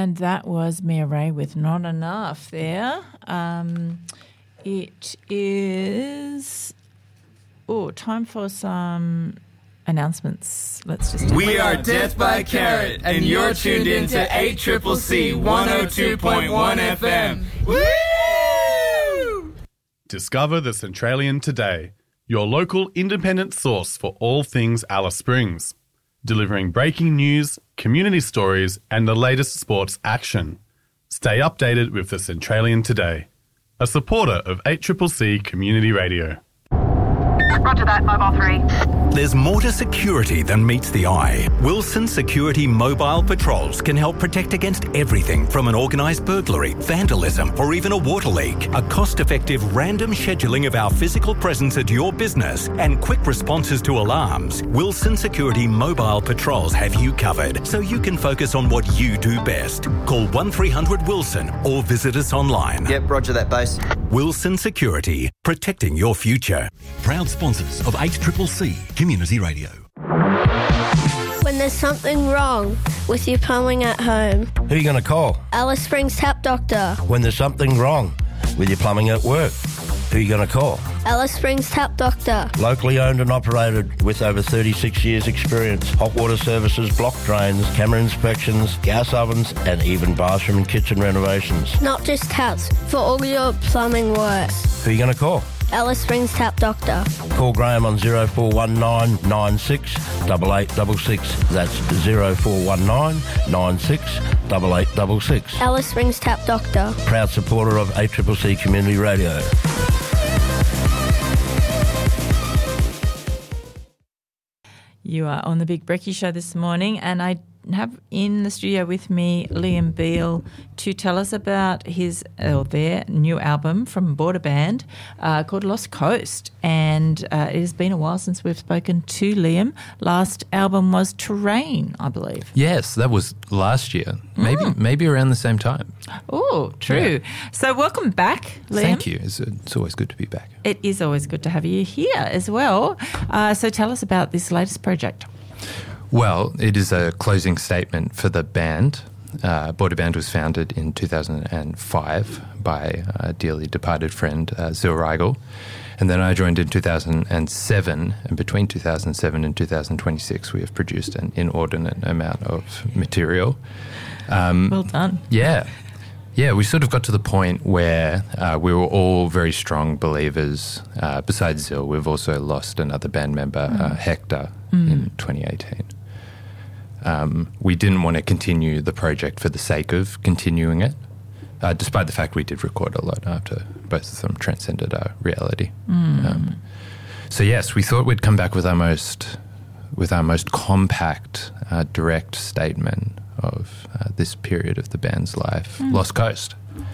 And that was Mia Ray with Not Enough there. It is time for some announcements. Let's just We are Death by Carrot, and you're tuned in to 8CCC 102.1 FM. Woo! Discover the Centralian today, your local independent source for all things Alice Springs, delivering breaking news, community stories, and the latest sports action. Stay updated with the Centralian today, a supporter of 8CCC Community Radio. Roger that, Mobile 3. There's more to security than meets the eye. Wilson Security Mobile Patrols can help protect against everything from an organised burglary, vandalism, or even a water leak. A cost-effective random scheduling of our physical presence at your business and quick responses to alarms. Wilson Security Mobile Patrols have you covered, so you can focus on what you do best. Call 1300 Wilson or visit us online. Yep, roger that, base. Wilson Security, protecting your future. Proud sponsors of 8CCC Community Radio. When there's something wrong with your plumbing at home, who are you going to call? Alice Springs Tap Doctor. When there's something wrong with your plumbing at work, who are you going to call? Alice Springs Tap Doctor. Locally owned and operated with over 36 years experience. Hot water services, block drains, camera inspections, gas ovens, and even bathroom and kitchen renovations. Not just taps, for all your plumbing works. Who are you going to call? Alice Springs Tap Doctor. Call Graham on 0419 96 8866. That's 0419 96 8866. Alice Springs Tap Doctor. Proud supporter of 8CCC Community Radio. You are on the Big Brekkie Show this morning, and I have in the studio with me Liam Beale to tell us about their new album from Border Band called Lost Coast. And it has been a while since we've spoken to Liam. Last album was Terrain, I believe. Yes, that was last year, maybe around the same time. Oh, true. Yeah. So welcome back, Liam. Thank you. It's always good to be back. It is always good to have you here as well. So tell us about this latest project. Well, it is a closing statement for the band. Border Band was founded in 2005 by a dearly departed friend, Zil Rigel. And then I joined in 2007, and between 2007 and 2026, we have produced an inordinate amount of material. Well done. Yeah. Yeah, we sort of got to the point where we were all very strong believers. Besides Zil, we've also lost another band member, Hector, in 2018. We didn't want to continue the project for the sake of continuing it, despite the fact we did record a lot after both of them transcended our reality. So yes, we thought we'd come back with our most compact, direct statement of this period of the band's life, Lost Coast.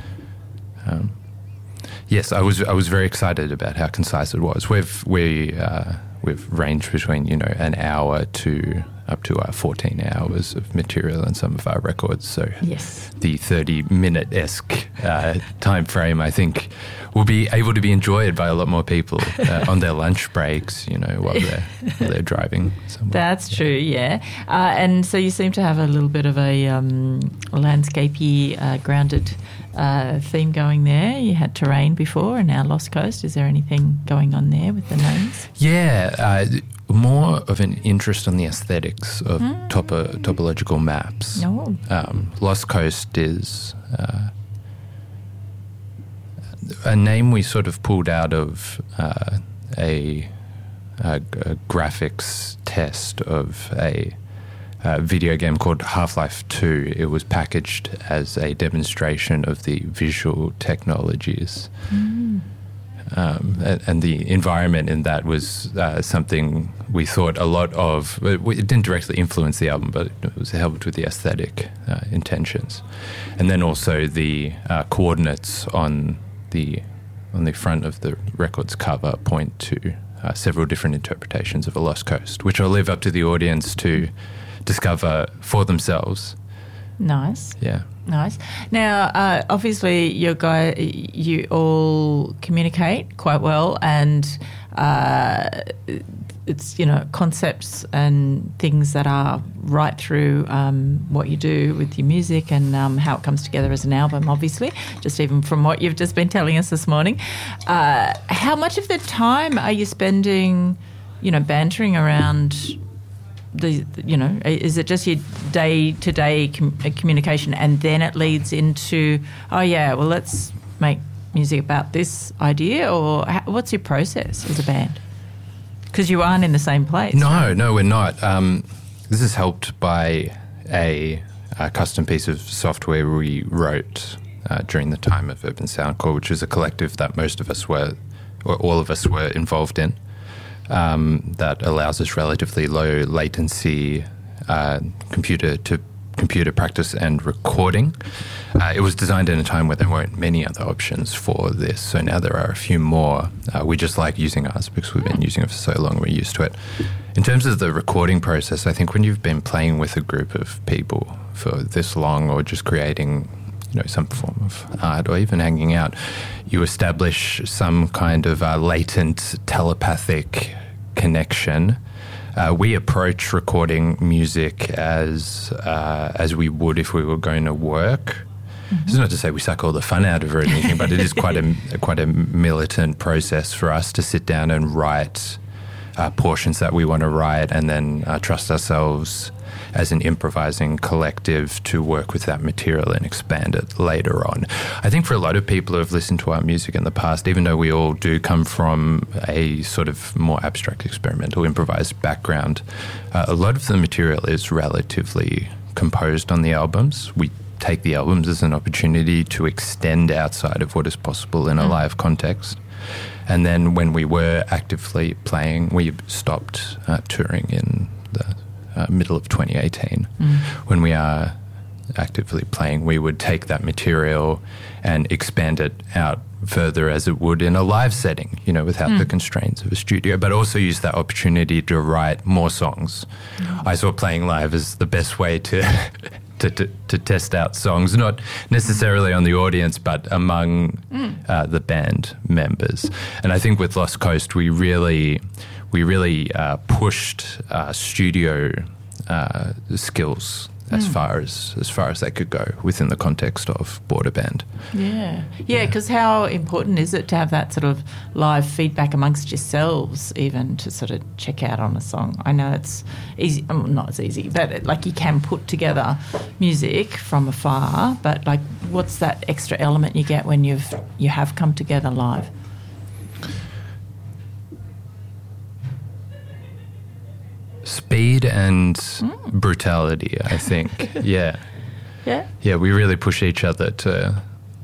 Yes, I was very excited about how concise it was. We've ranged between an hour to up to 14 hours of material in some of our records. So yes, the 30-minute-esque time frame, I think, will be able to be enjoyed by a lot more people on their lunch breaks, while they're driving somewhere. That's true, yeah. And so you seem to have a little bit of a landscapey, grounded theme going there. You had Terrain before and now Lost Coast. Is there anything going on there with the names? Yeah, more of an interest on the aesthetics of topological maps. Oh. Lost Coast is a name we sort of pulled out of a graphics test of a video game called Half-Life 2. It was packaged as a demonstration of the visual technologies. And the environment in that was something we thought a lot of. It didn't directly influence the album, but it was helped with the aesthetic intentions. And then also the coordinates on the front of the record's cover point to several different interpretations of a lost coast, which I'll leave up to the audience to discover for themselves. Nice. Yeah. Nice. Now, obviously, you all communicate quite well, and it's concepts and things that are right through what you do with your music and how it comes together as an album, obviously, just even from what you've just been telling us this morning. How much of the time are you spending, bantering around is it just your day-to-day communication and then it leads into, let's make music about this idea, or what's your process as a band? Because you aren't in the same place. No, we're not. This is helped by a custom piece of software we wrote during the time of Urban Soundcore, which is a collective that most of us were, or all of us were involved in, that allows us relatively low latency computer practice and recording. It was designed in a time where there weren't many other options for this, so now there are a few more. We just like using ours because we've been using it for so long, we're used to it. In terms of the recording process, I think when you've been playing with a group of people for this long, or just creating some form of art, or even hanging out, you establish some kind of latent telepathic connection. We approach recording music as we would if we were going to work. Mm-hmm. This is not to say we suck all the fun out of it or anything, but it is quite a militant process for us to sit down and write portions that we want to write, and then trust ourselves as an improvising collective to work with that material and expand it later on. I think for a lot of people who have listened to our music in the past, even though we all do come from a sort of more abstract experimental improvised background, a lot of the material is relatively composed on the albums. We take the albums as an opportunity to extend outside of what is possible in a live context. And then when we were actively playing, we stopped touring in the middle of 2018. When we are actively playing, we would take that material and expand it out further as it would in a live setting, without the constraints of a studio, but also use that opportunity to write more songs. I saw playing live as the best way to test out songs, not necessarily on the audience, but among the band members. And I think with Lost Coast, we really pushed studio skills as far as they could go within the context of Border Band. Yeah, because how important is it to have that sort of live feedback amongst yourselves, even to sort of check out on a song? I know it's easy, not as easy, but you can put together music from afar, but what's that extra element you get when you have come together live? Speed and brutality, I think. Yeah. Yeah, we really push each other to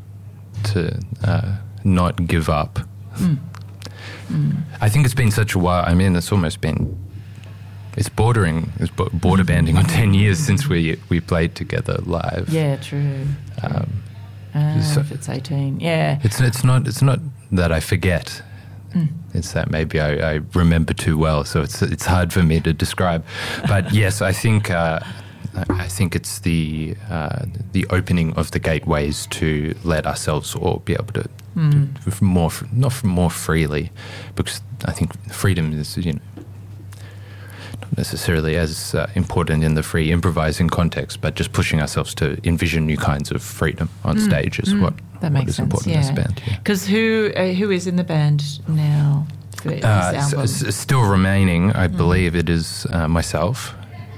not give up. I think it's been such a while. I mean, it's border banding on 10 years since we played together live. Yeah, true. If it's 18, yeah. It's not that I forget. It's that maybe I remember too well, so it's hard for me to describe. But yes, I think it's the opening of the gateways to let ourselves all be able to more freely, because I think freedom is not necessarily as important in the free improvising context, but just pushing ourselves to envision new kinds of freedom on stage is what is important in this band. Because who is in the band now for this album? Still remaining, I believe it is myself,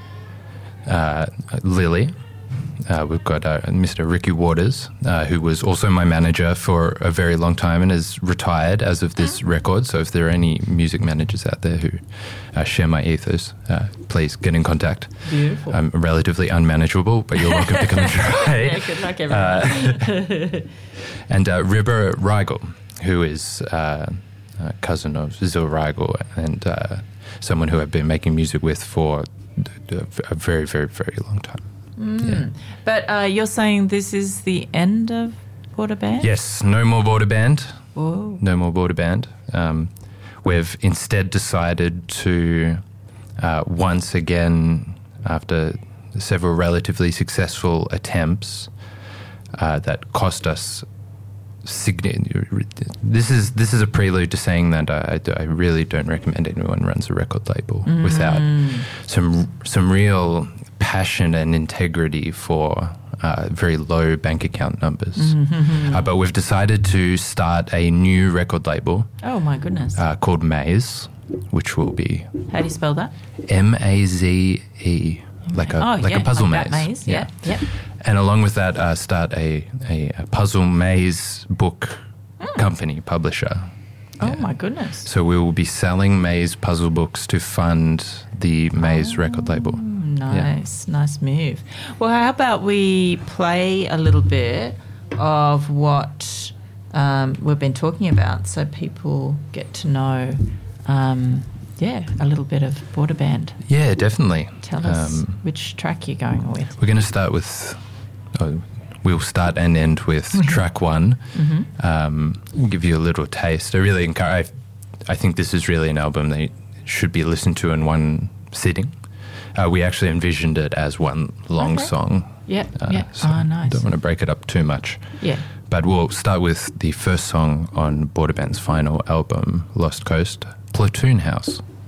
Lily. We've got Mr. Ricky Waters, who was also my manager for a very long time and has retired as of this record. So if there are any music managers out there who share my ethos, please get in contact. Beautiful. I'm relatively unmanageable, but you're welcome to come and try. Yeah, good luck, everyone. And Ribba Rigel, who is a cousin of Zil Rigel and someone who I've been making music with for a very, very, very long time. Yeah. But you're saying this is the end of Border Band? Yes, no more Border Band. Whoa. No more Border Band. We've instead decided to once again, after several relatively successful attempts that cost us this is a prelude to saying that I really don't recommend anyone runs a record label without some real passion and integrity for very low bank account numbers. But we've decided to start a new record label. Oh my goodness! Called Maze, which will be. How do you spell that? MAZE, like a puzzle like maze. Yeah. And along with that, start a puzzle maze book company, publisher. Oh, my goodness. So we will be selling Maze puzzle books to fund the Maze record label. Nice move. Well, how about we play a little bit of what we've been talking about so people get to know, a little bit of Border Band. Yeah, definitely. Tell us which track you're going with. We're going to start with... we'll start and end with track one. Give you a little taste. I really encourage. I think this is really an album that should be listened to in one sitting. We actually envisioned it as one long song. So I nice. don't want to break it up too much. Yeah. But we'll start with the first song on Border Band's final album, Lost Coast, Platoon House.